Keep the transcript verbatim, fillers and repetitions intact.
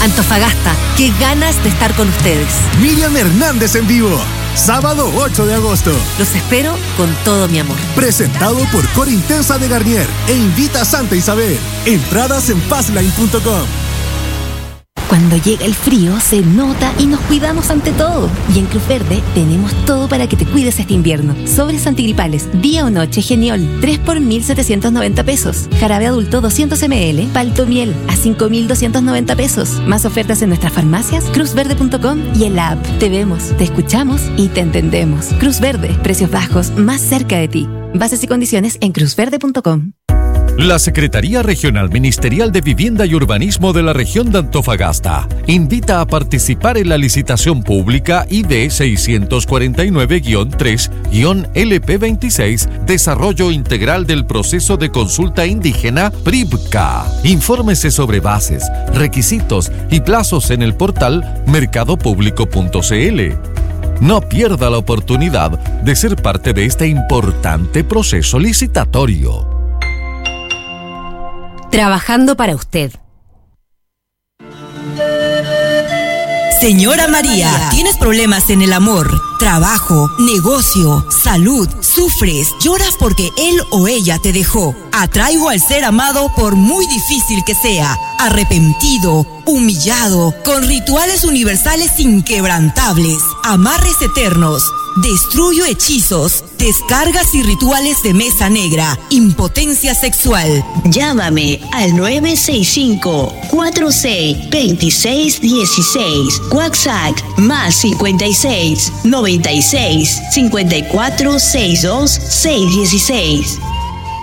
Antofagasta, qué ganas de estar con ustedes. Miriam Hernández en vivo, sábado ocho de agosto. Los espero con todo mi amor. Presentado por Cor Intensa de Garnier e Invita a Santa Isabel. Entradas en fastline punto com. Cuando llega el frío, se nota y nos cuidamos ante todo. Y en Cruz Verde tenemos todo para que te cuides este invierno. Sobres antigripales, día o noche Geniol, tres por mil setecientos noventa pesos. Jarabe adulto doscientos mililitros, Paltomiel a cinco mil doscientos noventa pesos. Más ofertas en nuestras farmacias, cruz verde punto com y en la app. Te vemos, te escuchamos y te entendemos. Cruz Verde, precios bajos, más cerca de ti. Bases y condiciones en cruz verde punto com. La Secretaría Regional Ministerial de Vivienda y Urbanismo de la región de Antofagasta invita a participar en la licitación pública I D seiscientos cuarenta y nueve guión tres guión L P veintiséis Desarrollo Integral del Proceso de Consulta Indígena PRIPCA. Infórmese sobre bases, requisitos y plazos en el portal mercado público punto c l. No pierda la oportunidad de ser parte de este importante proceso licitatorio. Trabajando para usted. Señora María, ¿tienes problemas en el amor, trabajo, negocio, salud? ¿Sufres? ¿Lloras porque él o ella te dejó? Atraigo al ser amado por muy difícil que sea, arrepentido, humillado, con rituales universales inquebrantables, amarres eternos. Destruyo hechizos, descargas y rituales de mesa negra, impotencia sexual. Llámame al nueve seis cinco, cuatro seis, dos seis uno seis. WhatsApp más cincuenta y seis, noventa y seis, cincuenta y cuatro, sesenta y dos, seiscientos dieciséis.